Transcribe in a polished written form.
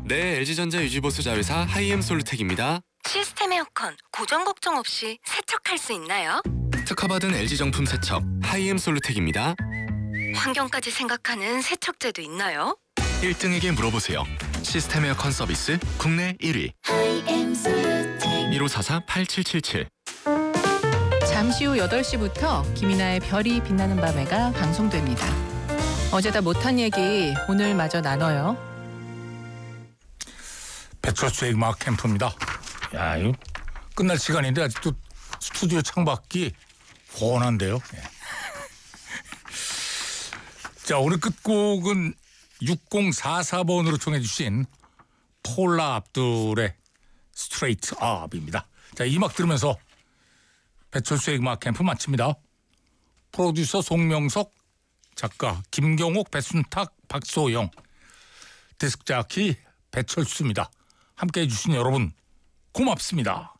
네, LG전자 유지보수 자회사 하이엠 솔루텍입니다. 시스템 에어컨 고장 걱정 없이 세척할 수 있나요? 특허받은 LG 정품 세척 하이엠 솔루텍입니다. 환경까지 생각하는 세척제도 있나요? 1등에게 물어보세요. 시스템 에어컨 서비스 국내 1위. 1544-8777. 잠시 후 8시부터 김이나의 별이 빛나는 밤에가 방송됩니다. 어제다 못한 얘기 오늘 마저 나눠요. 배철수의 음악 캠프입니다. 야, 이거 끝날 시간인데 아직도 스튜디오 창밖이 훤한데요. 예. 자, 오늘 끝곡은 6044번으로 청해 주신 폴라 압둘의 스트레이트 업입니다. 자, 이 음악 들으면서 배철수의 음악 캠프 마칩니다. 프로듀서 송명석, 작가 김경옥, 배순탁, 박소영, 데스크 자키 배철수입니다. 함께해 주신 여러분 고맙습니다.